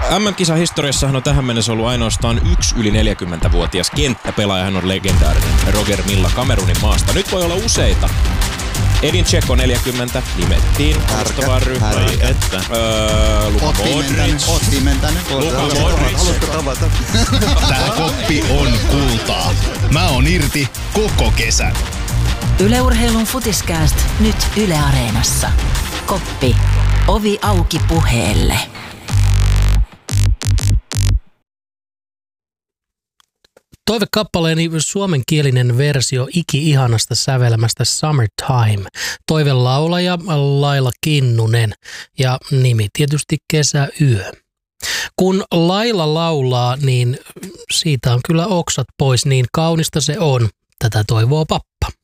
MM-kisahistoriassahan on tähän mennessä ollut ainoastaan yksi yli 40-vuotias kenttäpelaaja. Hän on legendaarinen Roger Milla Kamerunin maasta. Nyt voi olla useita. Edin Dzeko 40 nimettiin alustavaan ryhmään. Luka Modric. Luka Modric. Tää koppi on kultaa. Mä oon irti koko kesän. Yle Urheilun Futiskääst nyt Yle Areenassa. Koppi. Ovi auki puheelle. Toivekappaleeni suomenkielinen versio iki-ihanasta sävelmästä Summertime. Toivelaulaja Laila Kinnunen ja nimi tietysti Kesäyö. Kun Laila laulaa, niin siitä on kyllä oksat pois, niin kaunista se on. Tätä toivoo pappa.